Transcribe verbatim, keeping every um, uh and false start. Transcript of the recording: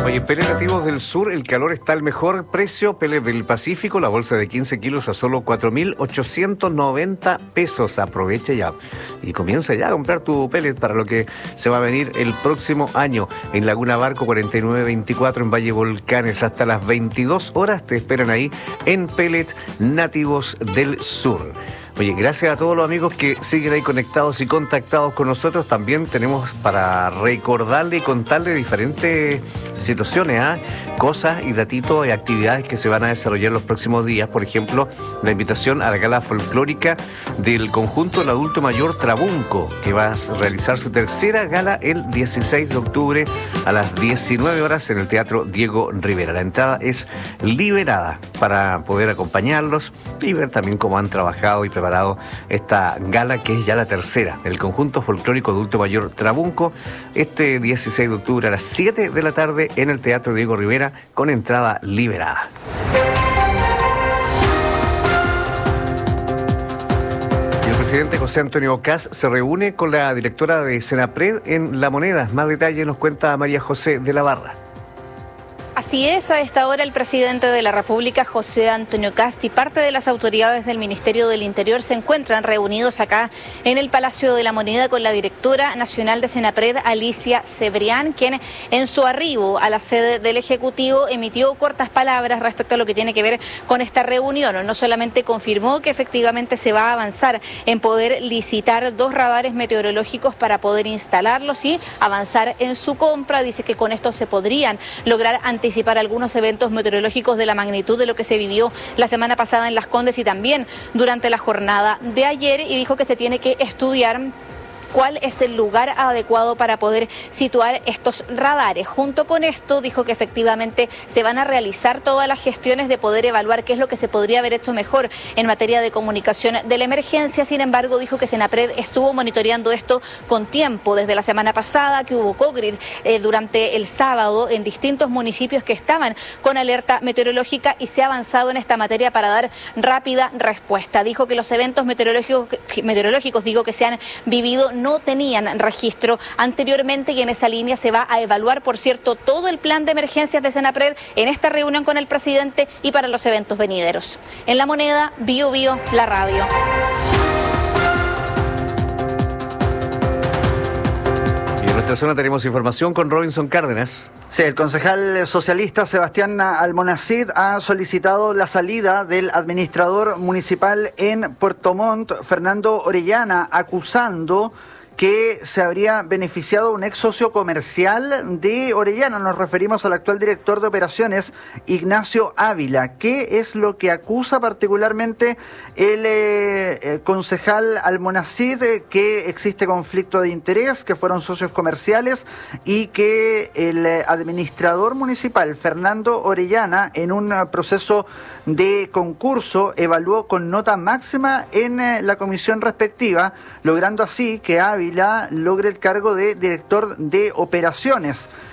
Oye, Pellet Nativos del Sur, el calor está al mejor precio. Pellet del Pacífico, la bolsa de quince kilos a solo cuatro mil ochocientos noventa pesos. Aprovecha ya y comienza ya a comprar tu pellet para lo que se va a venir el próximo año. En Laguna Barco cuarenta y nueve veinticuatro, en Valle Volcanes, hasta las veintidós horas te esperan ahí en Pellet Nativos del Sur. Oye, gracias a todos los amigos que siguen ahí conectados y contactados con nosotros. También tenemos para recordarle y contarle diferentes situaciones, ¿eh? cosas y datitos y actividades que se van a desarrollar los próximos días. Por ejemplo, la invitación a la gala folclórica del conjunto El Adulto Mayor Trabunco, que va a realizar su tercera gala el dieciséis de octubre a las diecinueve horas en el Teatro Diego Rivera. La entrada es liberada para poder acompañarlos y ver también cómo han trabajado y preparado esta gala, que es ya la tercera. El conjunto folclórico Adulto Mayor Trabunco, este dieciséis de octubre a las siete de la tarde en el Teatro Diego Rivera, con entrada liberada. El presidente José Antonio Kast se reúne con la directora de Senapred en La Moneda. Más detalles nos cuenta María José de la Barra. Así es, a esta hora el presidente de la República, José Antonio Kast, y parte de las autoridades del Ministerio del Interior se encuentran reunidos acá en el Palacio de la Moneda con la directora nacional de Senapred, Alicia Cebrián, quien en su arribo a la sede del Ejecutivo emitió cortas palabras respecto a lo que tiene que ver con esta reunión. No solamente confirmó que efectivamente se va a avanzar en poder licitar dos radares meteorológicos para poder instalarlos y avanzar en su compra, dice que con esto se podrían lograr anticipar Anticipar algunos eventos meteorológicos de la magnitud de lo que se vivió la semana pasada en Las Condes y también durante la jornada de ayer, y dijo que se tiene que estudiar cuál es el lugar adecuado para poder situar estos radares. Junto con esto, dijo que efectivamente se van a realizar todas las gestiones de poder evaluar qué es lo que se podría haber hecho mejor en materia de comunicación de la emergencia. Sin embargo, dijo que Senapred estuvo monitoreando esto con tiempo desde la semana pasada, que hubo COGRID eh, durante el sábado en distintos municipios que estaban con alerta meteorológica, y se ha avanzado en esta materia para dar rápida respuesta. Dijo que los eventos meteorológicos, meteorológicos digo, que se han vivido no tenían registro anteriormente, y en esa línea se va a evaluar, por cierto, todo el plan de emergencias de Senapred en esta reunión con el presidente y para los eventos venideros. En La Moneda, Bio Bio, la radio. En nuestra zona tenemos información con Robinson Cárdenas. Sí, el concejal socialista Sebastián Almonacid ha solicitado la salida del administrador municipal en Puerto Montt, Fernando Orellana, acusando que se habría beneficiado un ex socio comercial de Orellana. Nos referimos al actual director de operaciones, Ignacio Ávila. ¿Qué es lo que acusa particularmente el eh, concejal Almonacid? Eh, que existe conflicto de interés, que fueron socios comerciales y que el eh, administrador municipal, Fernando Orellana, en un uh, proceso de concurso, evaluó con nota máxima en eh, la comisión respectiva, logrando así que Ávila logre el cargo de director de operaciones.